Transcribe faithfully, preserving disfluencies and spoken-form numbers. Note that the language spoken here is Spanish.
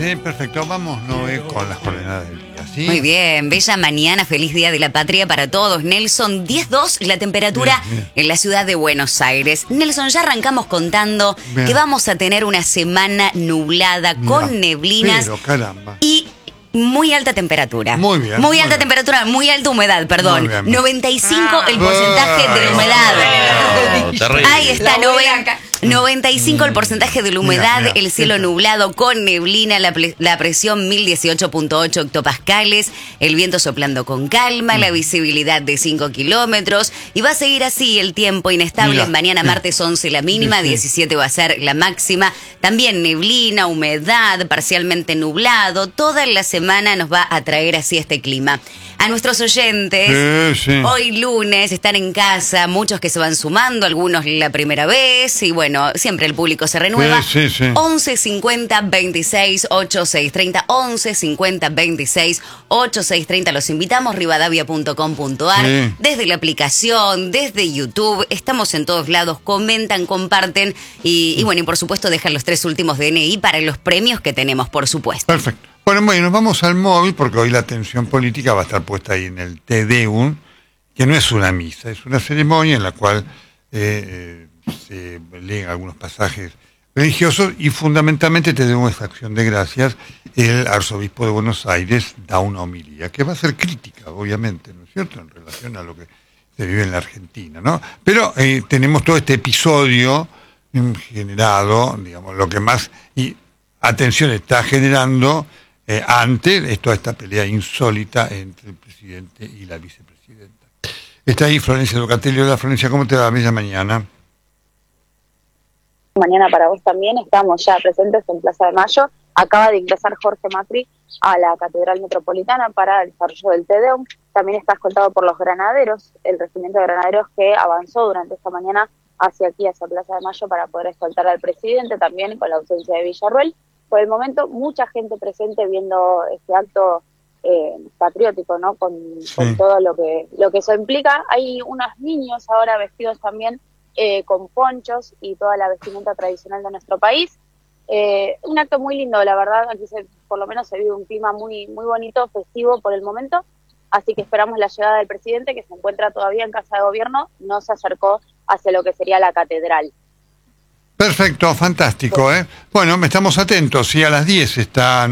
Sí, perfecto. Vamos, Noé, con las coordenadas del día, ¿sí? Muy bien, bella mañana, feliz Día de la Patria para todos. Nelson, diez dos la temperatura Bien, bien. en la ciudad de Buenos Aires. Nelson, ya arrancamos contando Bien. que vamos a tener una semana nublada Mira, con neblinas pero caramba. y muy alta temperatura. Muy bien, Muy muy alta bien. temperatura, muy alta humedad, perdón. Muy bien. noventa y cinco el porcentaje de la Ah, humedad. No, terrible. Ahí está, La voy noven- noventa y cinco el porcentaje de la humedad, Mira, mira, el cielo mira. nublado con neblina, la, ple- la presión mil dieciocho punto ocho hectopascales, el viento soplando con calma, la visibilidad de cinco kilómetros y va a seguir así el tiempo inestable. Mira, Mañana mira. martes once la mínima, Sí, sí. diecisiete va a ser la máxima. También neblina, humedad, parcialmente nublado. Toda la semana nos va a traer así este clima. A nuestros oyentes, Sí, sí. hoy lunes están en casa, muchos que se van sumando, algunos la primera vez y bueno, siempre el público se renueva. Sí, sí, sí. once cincuenta veintiséis ochenta y seis treinta, once cincuenta veintiséis ochenta y seis treinta. Los invitamos, rivadavia punto com punto ar, Sí. desde la aplicación, desde YouTube, estamos en todos lados, comentan, comparten y, y bueno, y por supuesto dejan los tres últimos D N I para los premios que tenemos, por supuesto. Perfecto. Bueno, bueno, nos vamos al móvil porque hoy la atención política va a estar puesta ahí en el Te Deum, que no es una misa, es una ceremonia en la cual eh, eh, se leen algunos pasajes religiosos y fundamentalmente Te Deum es acción de gracias. El arzobispo de Buenos Aires da una homilía que va a ser crítica, obviamente, ¿no es cierto?, en relación a lo que se vive en la Argentina, ¿no? Pero eh, tenemos todo este episodio mm, generado, digamos, lo que más y atención está generando eh, ante esto, esta pelea insólita entre el presidente y la vicepresidenta. Está ahí Florencia Ducatelli. Hola Florencia, ¿cómo te va? Bella mañana. Mañana para vos también estamos ya presentes en Plaza de Mayo. Acaba de ingresar Jorge Macri a la Catedral Metropolitana para el desarrollo del Te Deum. También está escoltado por los granaderos, el regimiento de granaderos que avanzó durante esta mañana hacia aquí, hacia Plaza de Mayo, para poder escoltar al presidente, también con la ausencia de Villarruel. Por el momento, mucha gente presente viendo este acto eh, patriótico, ¿no? Con, Sí. con todo lo que lo que eso implica. Hay unos niños ahora vestidos también eh, con ponchos y toda la vestimenta tradicional de nuestro país. Eh, un acto muy lindo, la verdad. Aquí se, por lo menos se vive un clima muy muy bonito, festivo por el momento. Así que esperamos la llegada del presidente, que se encuentra todavía en Casa de Gobierno, no se acercó hacia lo que sería la catedral. Perfecto, fantástico, ¿eh? Bueno, estamos atentos, sí, a las diez está